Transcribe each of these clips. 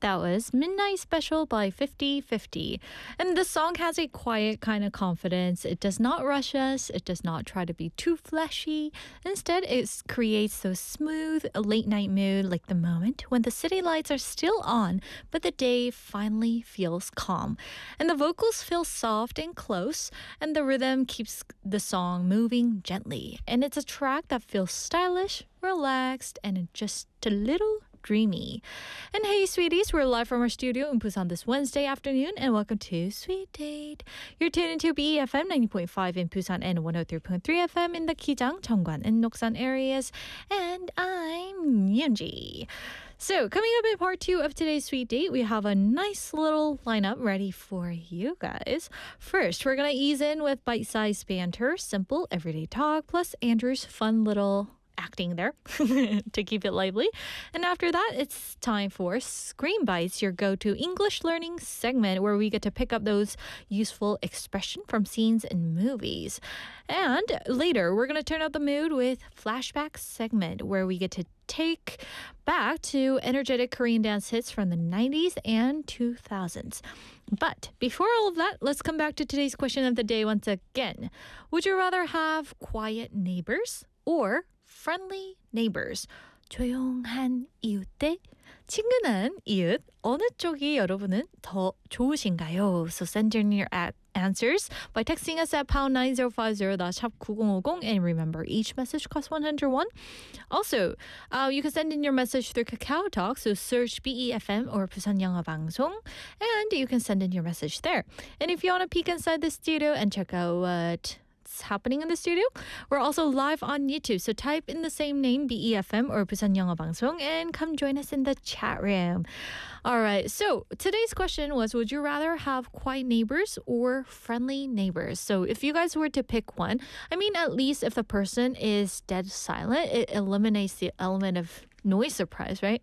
That was Midnight Special by 50/50. And the song has a quiet kind of confidence. It does not rush us. It does not try to be too flashy. Instead, it creates those smooth late night mood, like the moment when the city lights are still on, but the day finally feels calm. And the vocals feel soft and close, and the rhythm keeps the song moving gently. And it's a track that feels stylish, relaxed, and just a little dreamy. And hey, sweeties, we're live from our studio in Busan this Wednesday afternoon, and welcome to Sweet Date. You're tuned into BEFM 90.5 in Busan and 103.3 FM in the Kijang, Cheongwan, and Noksan areas. And I'm Yoonji. So, coming up in part 2 of today's Sweet Date, we have a nice little lineup ready for you guys. First, we're going to ease in with bite-sized banter, simple everyday talk, plus Andrew's fun little acting there to keep it lively. And after that, it's time for Screen Bites, your go-to English learning segment where we get to pick up those useful expression from scenes in movies. And later, we're going to turn up the mood with Flashback segment where we get to take back to energetic Korean dance hits from the 90s and 2000s. But before all of that, let's come back to today's question of the day once again. Would you rather have quiet neighbors or friendly neighbors? 조용한 이웃 대 친근한 이웃. 어느 쪽이 여러분은 더 좋으신가요? So send in your answers by texting us at pound 9050, that's 샵 9050, and remember, each message costs 101. Also, you can send in your message through Kakao Talk, so search BEFM or Busan 영어 방송, and you can send in your message there. And if you want to peek inside the studio and check out what's happening in the studio, we're also live on YouTube. So type in the same name, BEFM or Busan 영어 방송, and come join us in the chat room. All right, so today's question was, would you rather have quiet neighbors or friendly neighbors? So if you guys were to pick one, I mean, at least if the person is dead silent, it eliminates the element of noise surprise, right?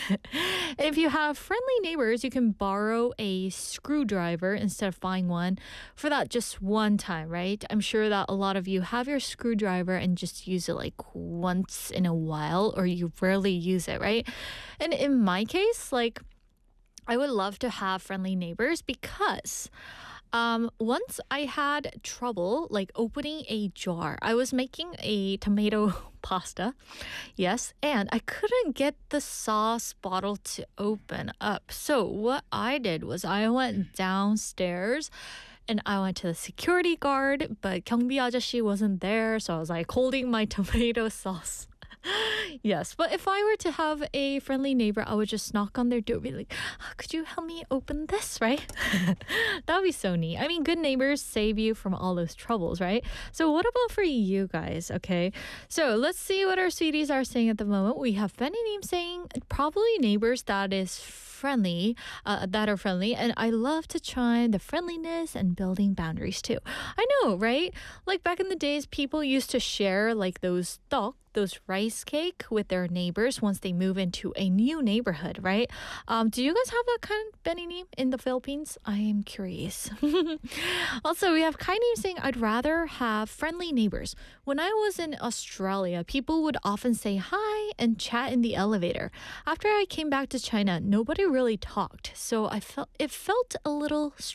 If you have friendly neighbors, you can borrow a screwdriver instead of buying one for that just one time, right? I'm sure that a lot of you have your screwdriver and just use it like once in a while, or you rarely use it, right? And in my case, like, I would love to have friendly neighbors because once I had trouble like opening a jar. I was making a tomato pasta, yes, and I couldn't get the sauce bottle to open up. So what I did was I went downstairs and I went to the security guard, but 경비 아저씨 wasn't there, so I was like holding my tomato sauce. Yes, but if I were to have a friendly neighbor, I would just knock on their door and be like, could you help me open this, right? That would be so neat. I mean, good neighbors save you from all those troubles, right? So what about for you guys, okay? So let's see what our sweeties are saying at the moment. We have Benny Neem saying probably neighbors that are friendly, and I love to try the friendliness and building boundaries too. I know, right? Like back in the days, people used to share like those rice cake with their neighbors once they move into a new neighborhood, right? Do you guys have that kind of Benny Neem in the Philippines? I am curious. Also, we have Kai Neem saying, I'd rather have friendly neighbors. When I was in Australia, people would often say hi and chat in the elevator. After I came back to China, nobody really talked, so it felt a little strange.